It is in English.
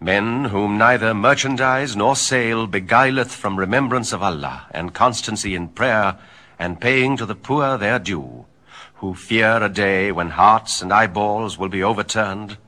Men whom neither merchandise nor sale beguileth from remembrance of Allah, and constancy in prayer, and paying to the poor their due, who fear a day when hearts and eyeballs will be overturned,